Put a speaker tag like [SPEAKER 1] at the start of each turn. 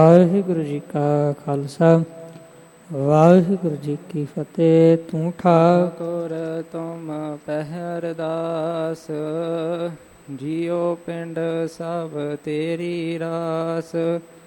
[SPEAKER 1] ਵਾਹਿਗੁਰੂ ਜੀ ਕਾ ਖਾਲਸਾ ਵਾਹਿਗੁਰੂ ਜੀ ਕੀ ਫਤਿਹ। ਤੂੰ ਠਾਕੁਰ ਤੁਮ ਪਹਿਰਦਾਸ, ਜੀਉ ਪਿੰਡ ਸਭ ਤੇਰੀ ਰਾਸ।